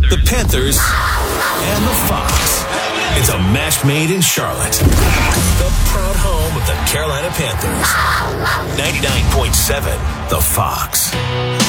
the Panthers, and the Fox. It's a match made in Charlotte. The proud home of the Carolina Panthers. 99.7 The Fox.